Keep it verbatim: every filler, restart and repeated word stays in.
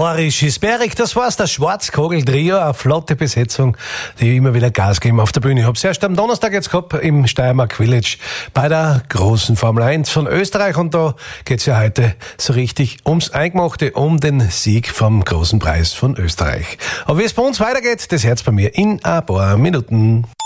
Boris Schisberg, das war's, das Schwarzkogel-Trio, eine flotte Besetzung, die immer wieder Gas geben auf der Bühne. Ich hab's erst am Donnerstag jetzt gehabt im Steiermark Village bei der großen Formel eins von Österreich, und da geht's ja heute so richtig ums Eingemachte, um den Sieg vom großen Preis von Österreich. Aber wie es bei uns weitergeht, das hört's bei mir in ein paar Minuten.